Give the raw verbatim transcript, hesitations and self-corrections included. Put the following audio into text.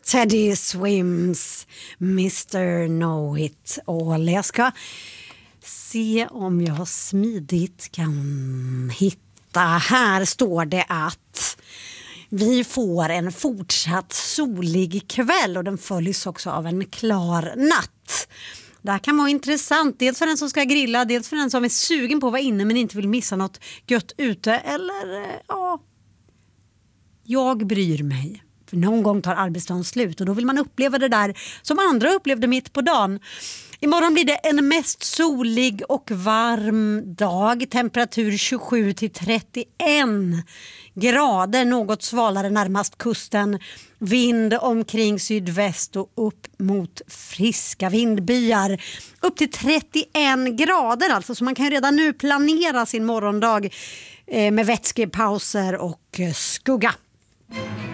Teddy Swims, mister Know-It-All. Jag ska se om jag smidigt kan hitta. Här står det att vi får en fortsatt solig kväll och den följs också av en klar natt. Det här kan vara intressant, dels för den som ska grilla, dels för den som är sugen på att vara inne men inte vill missa något gött ute. Eller, ja, jag bryr mig. För någon gång tar arbetsdagen slut och då vill man uppleva det där som andra upplevde mitt på dagen. Imorgon blir det en mest solig och varm dag. Temperatur tjugosju till trettioen grader. Något svalare närmast kusten. Vind omkring sydväst och upp mot friska vindbyar. Upp till trettioen grader alltså. Så man kan redan nu planera sin morgondag med vätskepauser och skugga.